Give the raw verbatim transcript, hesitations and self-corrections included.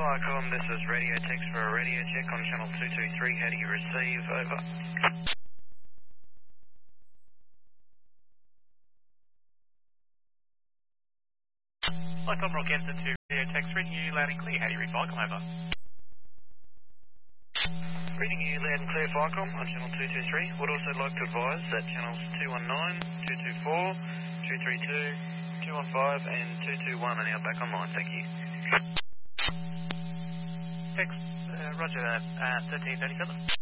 Viacom, this is radio text for a radio check on channel two two three. How do you receive? Over. Viacom Rockhampton to radio text, reading you loud and clear. How do you read Viacom? Over. Reading you loud and clear, Viacom, on channel two two three. Would also like to advise that channels two one nine, two two four, two three two, two one five and two two one are now back online. Thank you. Text, uh, roger that, uh, thirteen thirty-seven.